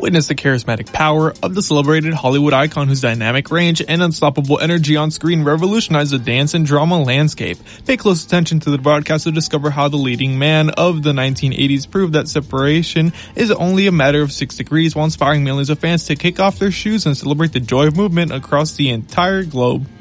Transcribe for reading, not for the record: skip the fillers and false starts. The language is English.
Witness the charismatic power of the celebrated Hollywood icon whose dynamic range and unstoppable energy on screen revolutionized the dance and drama landscape. Pay close attention to the broadcast to discover how the leading man of the 1980s proved that separation is only a matter of 6 degrees while inspiring millions of fans to kick off their shoes and celebrate the joy of movement across the entire globe.